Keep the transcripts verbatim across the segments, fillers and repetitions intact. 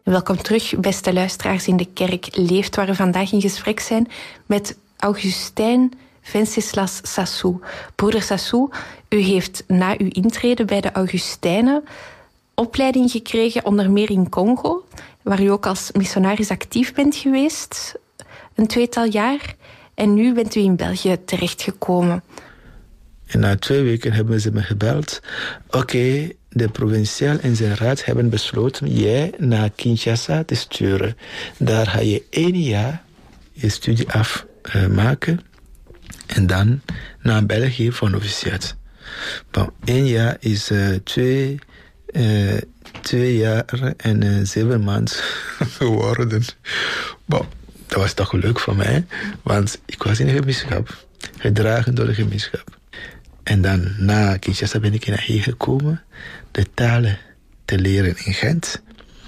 Welkom terug, beste luisteraars in de Kerk Leeft, waar we vandaag in gesprek zijn met Augustijn Venceslas Sassou. Broeder Sassou, u heeft na uw intrede bij de Augustijnen opleiding gekregen, onder meer in Congo, waar u ook als missionaris actief bent geweest, een tweetal jaar. En nu bent u in België terechtgekomen. En na twee weken hebben ze me gebeld. Oké, okay, de provinciaal en zijn raad hebben besloten jij naar Kinshasa te sturen. Daar ga je één jaar je studie afmaken. Uh, en dan naar België voor een officiat. Bon, één jaar is uh, twee, uh, twee jaar en uh, zeven maanden geworden. Bon, dat was toch leuk voor mij, want ik was in de gemeenschap, gedragen door de gemeenschap. En dan na Kinshasa ben ik naar hier gekomen, de talen te leren in Gent.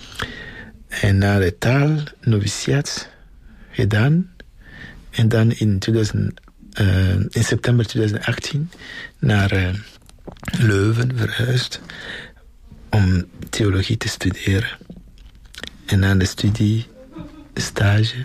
En na de taal noviciat gedaan. En dan in, tweeduizend, uh, in september twintig achttien naar uh, Leuven verhuisd om theologie te studeren. En na de studie stage,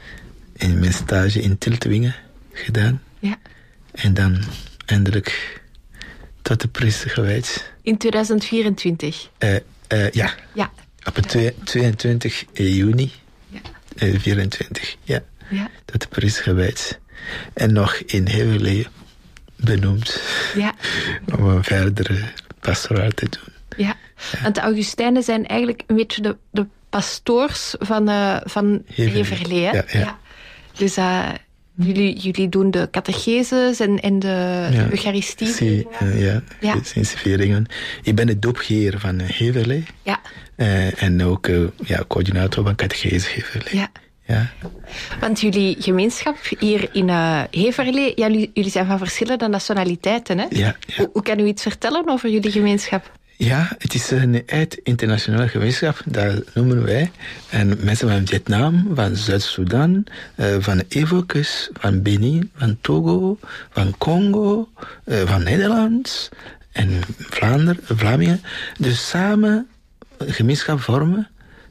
in mijn stage in Tiltwingen gedaan. Ja. En dan eindelijk tot de priester gewijd. In tweeduizend vierentwintig? Uh, uh, ja. ja. Op het ja. tweeëntwintig juni ja. uh, vierentwintig. Ja. ja. Tot de priester gewijd. En nog in Heverlee benoemd. Ja. Om een verdere pastoraal te doen. Ja. ja. Want de Augustijnen zijn eigenlijk een beetje de, de pastoors van, uh, van Heverlee. Ja, ja. ja. Dus uh, jullie, jullie doen de catechezes en, en de, ja. de Eucharistie. Zie, uh, ja, ja. Sindsvieringen. Ik ben de doopgeer van Heverlee. Ja. Uh, en ook uh, ja, coördinator van catechese Heverlee. Ja. Ja. Want jullie gemeenschap hier in uh, Heverlee, ja, jullie, jullie zijn van verschillende nationaliteiten, hè? Ja, ja. Hoe, hoe kan u iets vertellen over jullie gemeenschap? Ja, het is een echt internationale gemeenschap, dat noemen wij. En mensen van Vietnam, van Zuid-Soedan, uh, van Evocus, van Benin, van Togo, van Congo, uh, van Nederland en Vlaanderen, Vlamingen. Dus samen een gemeenschap vormen,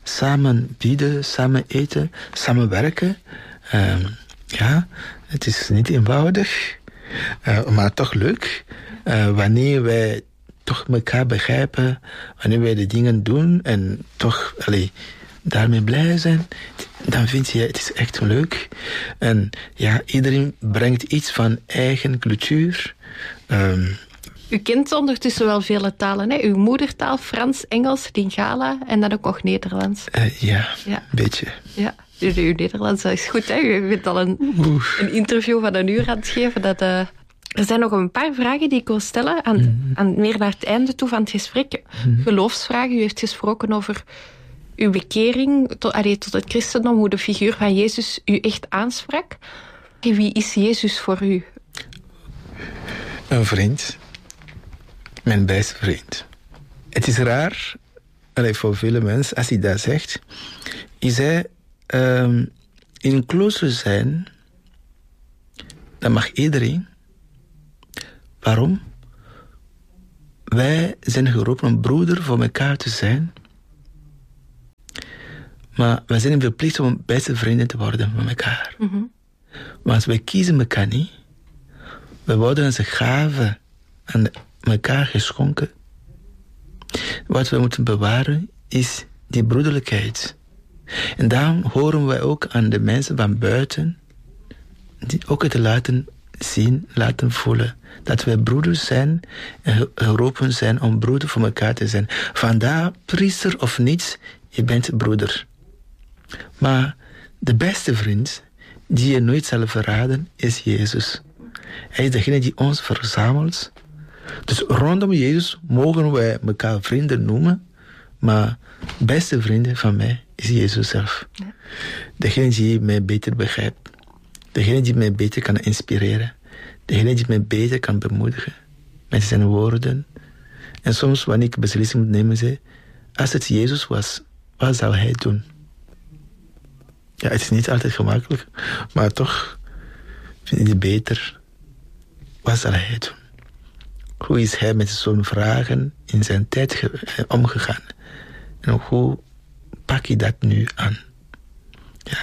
samen bieden, samen eten, samen werken. Uh, ja, het is niet eenvoudig, uh, maar toch leuk. Uh, wanneer wij toch elkaar begrijpen, wanneer wij de dingen doen en toch allee, daarmee blij zijn, dan vind je het is echt leuk. En ja, iedereen brengt iets van eigen cultuur. Um, U kent ondertussen wel vele talen, hè? Uw moedertaal, Frans, Engels, Lingala en dan ook nog Nederlands. Uh, ja, ja, een beetje. Ja, uw Nederlands is goed, hè? U bent al een, een interview van een uur aan het geven. Dat, uh, er zijn nog een paar vragen die ik wil stellen, aan, mm-hmm. aan meer naar het einde toe van het gesprek. Mm-hmm. Geloofsvragen, u heeft gesproken over uw bekering tot, allee, tot het christendom, hoe de figuur van Jezus u echt aansprak. Wie is Jezus voor u? Een vriend. Mijn beste vriend. Het is raar, allee, voor vele mensen, als hij dat zegt. Hij zei, um, in een klooster zijn, dat mag iedereen. Waarom? Wij zijn geroepen om broeder voor elkaar te zijn. Maar wij zijn verplicht om beste vrienden te worden van elkaar. Mm-hmm. Want wij kiezen elkaar niet. We worden als een gave aan elkaar geschonken. Wat we moeten bewaren is die broederlijkheid. En daarom horen wij ook aan de mensen van buiten die ook het laten zien, laten voelen. Dat wij broeders zijn en geroepen zijn om broeder voor elkaar te zijn. Vandaar, priester of niets, je bent broeder. Maar de beste vriend die je nooit zal verraden is Jezus. Hij is degene die ons verzamelt. Dus rondom Jezus mogen wij elkaar vrienden noemen, maar beste vrienden van mij is Jezus zelf. Ja. Degene die mij beter begrijpt. Degene die mij beter kan inspireren. Degene die mij beter kan bemoedigen met zijn woorden. En soms, wanneer ik beslissing moet nemen, zei, als het Jezus was, wat zou hij doen? Ja, het is niet altijd gemakkelijk, maar toch vind ik het beter. Wat zal hij doen? Hoe is hij met zo'n vragen in zijn tijd ge- omgegaan? En hoe pak ik dat nu aan. Ja.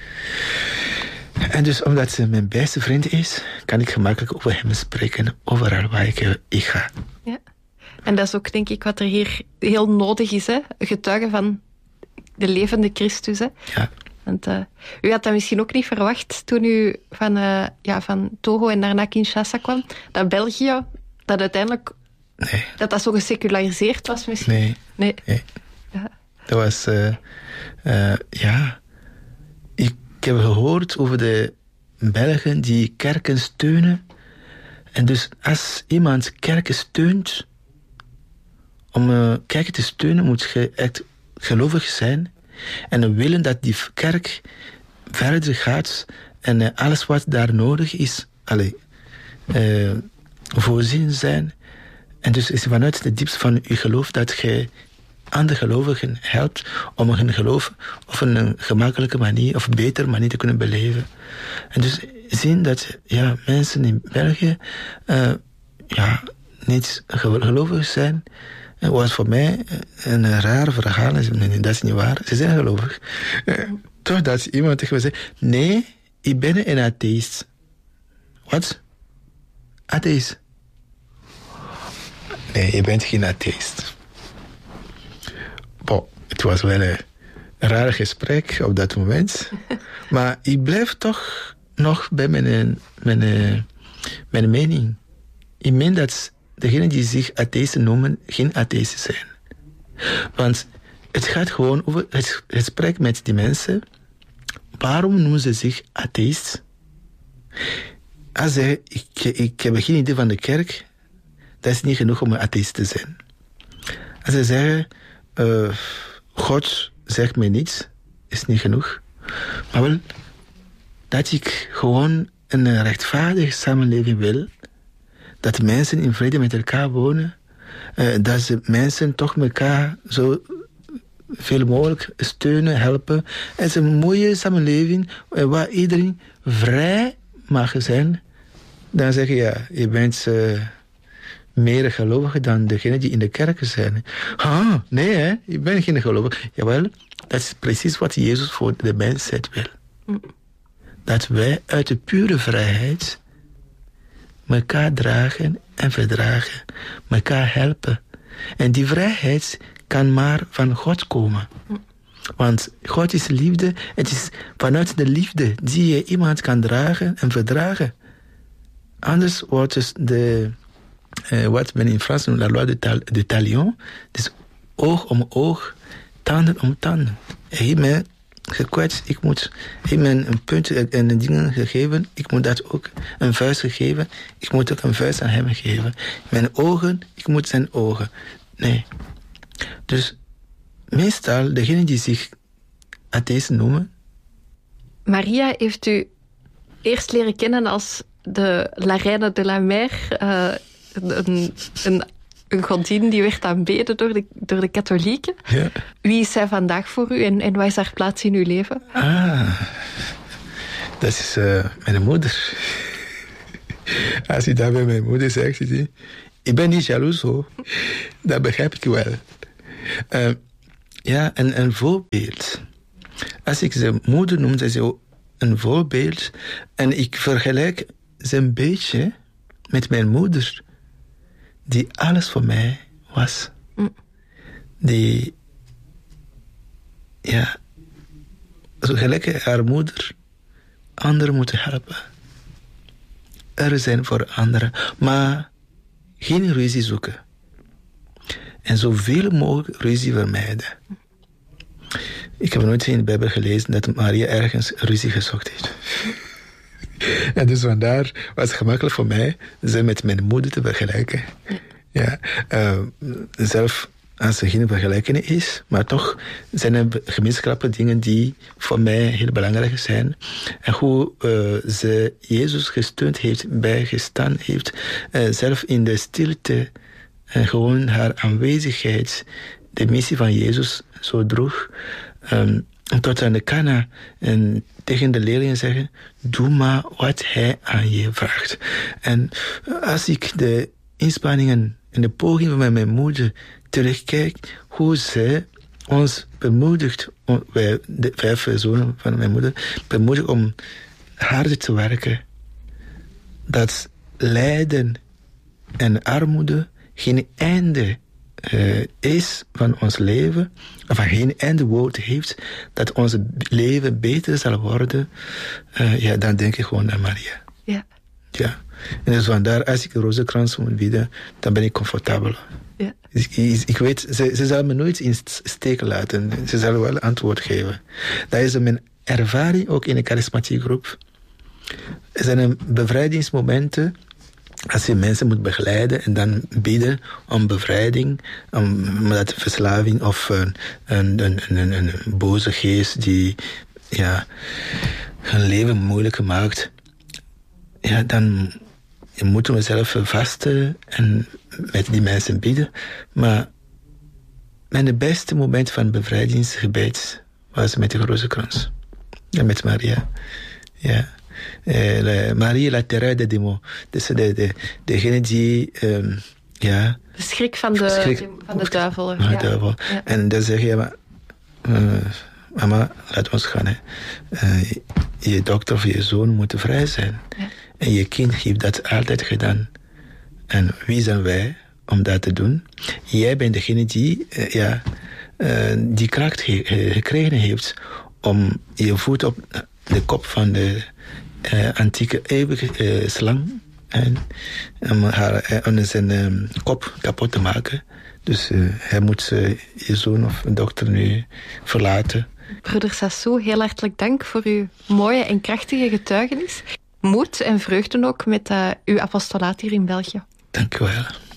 En dus omdat ze mijn beste vriend is, kan ik gemakkelijk over hem spreken, overal waar ik, ik ga. Ja. En dat is ook, denk ik, wat er hier heel nodig is, hè? Getuigen van de levende Christus, hè? Ja. Want uh, u had dat misschien ook niet verwacht toen u van, uh, ja, van Togo en daarna Kinshasa kwam, dat België, dat uiteindelijk, nee. dat dat zo geseculariseerd was misschien? Nee. Nee. nee. Ja. Dat was, uh, uh, ja... Ik heb gehoord over de Belgen die kerken steunen. En dus als iemand kerken steunt, om uh, kerken te steunen moet je echt gelovig zijn. En willen dat die kerk verder gaat en uh, alles wat daar nodig is, allez, uh, voorzien zijn. En dus is vanuit de diepste van je geloof dat je andere gelovigen helpt om hun geloof op een gemakkelijke manier of betere manier te kunnen beleven. En dus zien dat ja, mensen in België uh, ja, niet gelovig zijn, was voor mij een raar verhaal. Nee, dat is niet waar. Ze zijn gelovig. Uh, toch dat iemand tegen me zei, nee, ik ben een atheïst. Wat? Atheïst? Nee, je bent geen atheïst. Bon, het was wel een raar gesprek op dat moment. Maar ik blijf toch nog bij mijn, mijn, mijn mening. Ik meen dat degenen die zich atheïsten noemen, geen atheïsten zijn. Want het gaat gewoon over het gesprek met die mensen. Waarom noemen ze zich atheïst? Als ze, ik, ik heb geen idee van de kerk, dat is niet genoeg om een atheïst te zijn. Als ze zeggen, uh, God zegt mij niets, is niet genoeg. Maar wel dat ik gewoon een rechtvaardige samenleving wil, dat mensen in vrede met elkaar wonen, uh, dat ze mensen toch elkaar zo veel mogelijk steunen, helpen. Het is een mooie samenleving uh, waar iedereen vrij mag zijn. Dan zeg je, ja, je bent uh, meer gelovig dan degene die in de kerken zijn. Ah, nee, hè, je bent geen gelovig. Jawel, dat is precies wat Jezus voor de mensheid wil. Mm. Dat wij uit de pure vrijheid elkaar dragen en verdragen, elkaar helpen. En die vrijheid kan maar van God komen. Mm. Want God is liefde. Het is vanuit de liefde die je iemand kan dragen en verdragen. Anders wordt dus de, uh, wat men in Frans noemt, la loi de, tal, de talion. Dus oog om oog, tanden om tanden. Hij heeft mij gekwetst, ik moet, hij heeft mij een punt en een dingen gegeven, ik moet dat ook een vuist geven, ik moet ook een vuist aan hem geven. Mijn ogen, ik moet zijn ogen. Nee. Dus meestal, degenen die zich atheïsten noemen. Maria heeft u eerst leren kennen als de La Reine de la Mer, uh, een, een, een godin die werd aanbeden door de, door de katholieken. Ja. Wie is zij vandaag voor u en, en wat is haar plaats in uw leven? Ah, dat is uh, mijn moeder. Als je dat bij mijn moeder zegt, je, ik ben niet jaloers hoor. Dat begrijp ik wel. Uh, ja, en een voorbeeld. Als ik zijn moeder noem, is ze een voorbeeld. En ik vergelijk ze een beetje met mijn moeder, die alles voor mij was. Mm. Die, ja, zo gelijk haar moeder anderen moeten helpen. Er zijn voor anderen, maar geen ruzie zoeken. En zoveel mogelijk ruzie vermijden. Ik heb nooit in de Bijbel gelezen dat Maria ergens ruzie gezocht heeft. En dus vandaar was het gemakkelijk voor mij ze met mijn moeder te vergelijken. Ja, uh, zelf als ze geen vergelijking is, maar toch zijn er gemeenschappelijke dingen die voor mij heel belangrijk zijn. En hoe uh, ze Jezus gesteund heeft, bijgestaan heeft, uh, zelf in de stilte en gewoon haar aanwezigheid, de missie van Jezus zo droeg. Um, tot aan de Kana en tegen de leerlingen zeggen, doe maar wat hij aan je vraagt. En als ik de inspanningen en de pogingen van mijn moeder terugkijk, hoe ze ons bemoedigt, wij, de vijf zonen van mijn moeder, bemoedigt om harder te werken. Dat lijden en armoede geen einde uh, is van ons leven, of geen einde woord heeft, dat ons leven beter zal worden, uh, ja, dan denk ik gewoon aan Maria. Ja. Ja. En dus vandaar, als ik de rozenkrans moet bieden, dan ben ik comfortabel. Ja. Ik, ik, ik weet, ze, ze zal me nooit in steek laten. Ze zal wel antwoord geven. Dat is mijn ervaring ook in de charismatieke groep. Er zijn bevrijdingsmomenten als je mensen moet begeleiden en dan bidden om bevrijding, omdat verslaving of een, een, een, een, een boze geest die ja, hun leven moeilijker maakt. Ja, dan moeten we zelf vasten en met die mensen bidden. Maar mijn beste moment van bevrijdingsgebed was met de rozenkrans. En met Maria. Ja. Eh, la, Maria la terreur des démons. Dus de, de, degene die... Um, ja, de schrik van de, schrik, van de duivel. Van de ja. duivel. Ja. En dan zeg je, maar, uh, mama, laat ons gaan. Hè. Uh, je dochter of je zoon moet vrij zijn. Ja. En je kind heeft dat altijd gedaan. En wie zijn wij om dat te doen? Jij bent degene die, uh, ja, uh, die kracht ge- gekregen heeft om je voet op de kop van de uh, antieke eeuwige uh, slang en om haar uh, zijn um, kop kapot te maken. Dus uh, hij moet uh, je zoon of dochter nu verlaten. Broeder Sassou, heel hartelijk dank voor uw mooie en krachtige getuigenis. Moed en vreugde ook met uh, uw apostolaat hier in België. Dank u wel.